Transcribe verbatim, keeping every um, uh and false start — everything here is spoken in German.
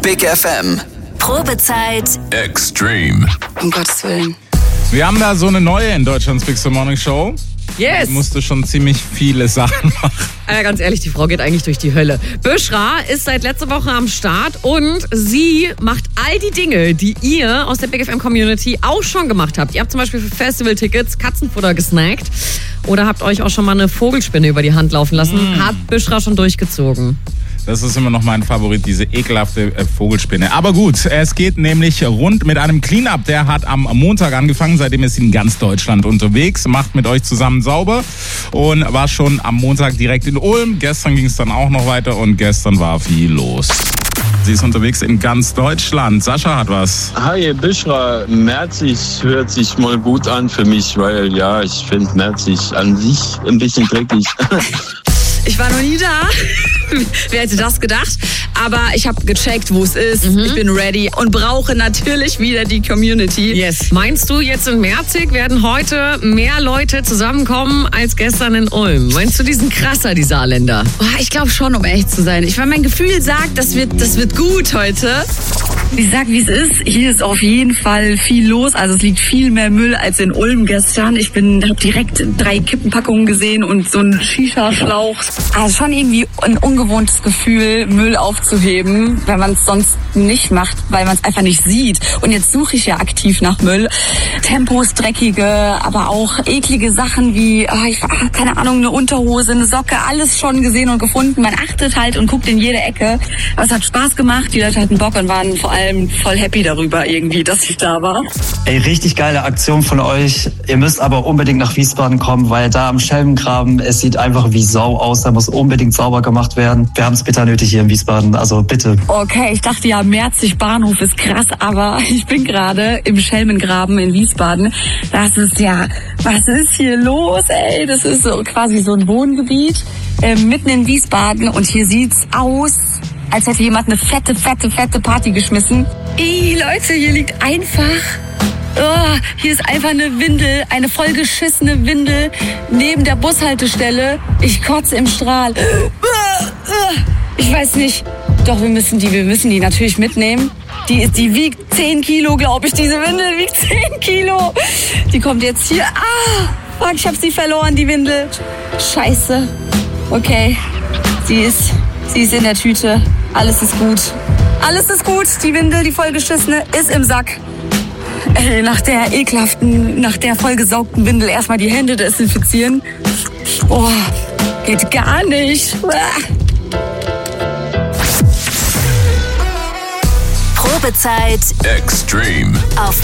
Big F M. Probezeit Extreme. Um Gottes Willen. Wir haben da so eine neue in Deutschlands Big Morning Show. Yes. Die musste schon ziemlich viele Sachen machen. Ja, ganz ehrlich, die Frau geht eigentlich durch die Hölle. Büschra ist seit letzter Woche am Start und sie macht all die Dinge, die ihr aus der Big F M Community auch schon gemacht habt. Ihr habt zum Beispiel für Festivaltickets Katzenfutter gesnackt oder habt euch auch schon mal eine Vogelspinne über die Hand laufen lassen. Mm. Hat Büschra schon durchgezogen. Das ist immer noch mein Favorit, diese ekelhafte äh, Vogelspinne. Aber gut, es geht nämlich rund mit einem Cleanup. Der hat am Montag angefangen, seitdem ist sie in ganz Deutschland unterwegs, macht mit euch zusammen sauber und war schon am Montag direkt in Ulm. Gestern ging es dann auch noch weiter und gestern war viel los. Sie ist unterwegs in ganz Deutschland. Sascha hat was. Hi, Büschra. Merzig hört sich mal gut an für mich, weil ja, ich finde Merzig an sich ein bisschen dreckig. Ich war noch nie da. Wer hätte das gedacht? Aber ich habe gecheckt, wo es ist. Mhm. Ich bin ready und brauche natürlich wieder die Community. Yes. Meinst du, jetzt in Merzig werden heute mehr Leute zusammenkommen als gestern in Ulm? Meinst du, die sind krasser, die Saarländer? Oh, ich glaube schon, um ehrlich zu sein. Ich meine, mein Gefühl sagt, das wird, das wird gut heute. Ich sag, wie es ist. Hier ist auf jeden Fall viel los. Also es liegt viel mehr Müll als in Ulm gestern. Ich bin, habe direkt drei Kippenpackungen gesehen und so einen Shisha-Schlauch. Also schon irgendwie ein ungewohntes Gefühl, Müll aufzuheben, wenn man es sonst nicht macht, weil man es einfach nicht sieht. Und jetzt suche ich ja aktiv nach Müll. Tempos, dreckige, aber auch eklige Sachen wie, oh, ich, keine Ahnung, eine Unterhose, eine Socke, alles schon gesehen und gefunden. Man achtet halt und guckt in jede Ecke. Aber es hat Spaß gemacht, die Leute hatten Bock und waren vor allem voll happy darüber irgendwie, dass ich da war. Ey, richtig geile Aktion von euch. Ihr müsst aber unbedingt nach Wiesbaden kommen, weil da am Schelmengraben, es sieht einfach wie Sau aus. Da muss unbedingt sauber gemacht werden. Wir haben es bitter nötig hier in Wiesbaden, also bitte. Okay, ich dachte ja, Merzig Bahnhof ist krass, aber ich bin gerade im Schelmengraben in Wiesbaden. Das ist ja, was ist hier los, ey? Das ist so quasi so ein Wohngebiet äh, mitten in Wiesbaden und hier sieht's aus, als hätte jemand eine fette, fette, fette Party geschmissen. Ey, Leute, hier liegt einfach... Oh, hier ist einfach eine Windel, eine vollgeschissene Windel neben der Bushaltestelle. Ich kotze im Strahl. Ich weiß nicht. Doch, wir müssen die, wir müssen die natürlich mitnehmen. Die, die wiegt zehn Kilo, glaube ich. Diese Windel wiegt zehn Kilo. Die kommt jetzt hier. Ah, fuck, ich habe sie verloren, die Windel. Scheiße. Okay, sie ist, sie ist in der Tüte. Alles ist gut. Alles ist gut. Die Windel, die vollgeschissene, ist im Sack. Ey, nach der ekelhaften, nach der vollgesaugten Windel erstmal die Hände desinfizieren. Oh, geht gar nicht. Probezeit Extreme. auf